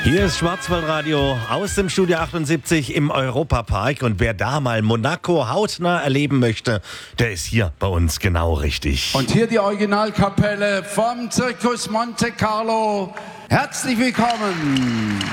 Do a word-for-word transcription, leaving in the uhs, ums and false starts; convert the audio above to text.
Hier ist Schwarzwaldradio aus dem Studio achtundsiebzig im Europapark. Und wer da mal Monaco hautnah erleben möchte, der ist hier bei uns genau richtig. Und hier die Originalkapelle vom Circus Monte Carlo. Herzlich willkommen!